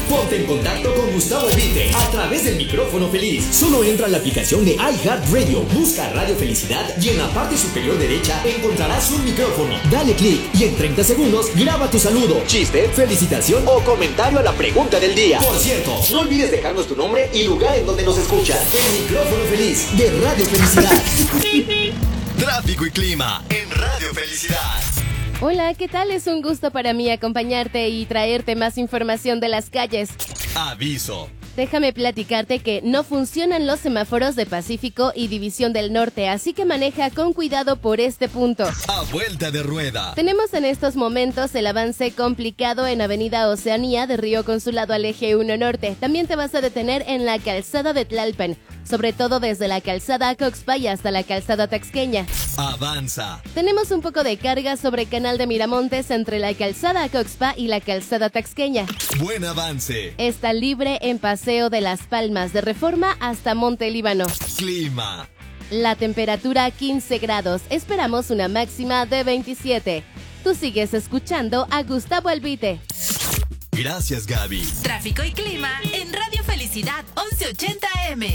Ponte en contacto con Gustavo Albite a través del micrófono feliz. Solo entra a la aplicación de iHeartRadio, busca Radio Felicidad y en la parte superior derecha encontrarás un micrófono. Dale clic y en 30 segundos graba tu saludo, chiste, felicitación o comentario a la pregunta del día. Por cierto, no olvides dejarnos tu nombre y lugar en donde nos escuchas. El micrófono feliz de Radio Felicidad. Tráfico y clima en Radio Felicidad. Hola, ¿qué tal? Es un gusto para mí acompañarte y traerte más información de las calles. Aviso. Déjame platicarte que no funcionan los semáforos de Pacífico y División del Norte, así que maneja con cuidado por este punto. A vuelta de rueda. Tenemos en estos momentos el avance complicado en Avenida Oceanía de Río Consulado al Eje 1 Norte. También te vas a detener en la calzada de Tlalpan, sobre todo desde la calzada Coxpay hasta la calzada Taxqueña. Avanza. Tenemos un poco de carga sobre Canal de Miramontes entre la calzada Coxpa y la calzada Taxqueña. Buen avance. Está libre en Paseo de las Palmas de Reforma hasta Monte Líbano. Clima. La temperatura 15 grados. Esperamos una máxima de 27. Tú sigues escuchando a Gustavo Albite. Gracias, Gaby. Tráfico y clima en Radio Felicidad 1180 AM.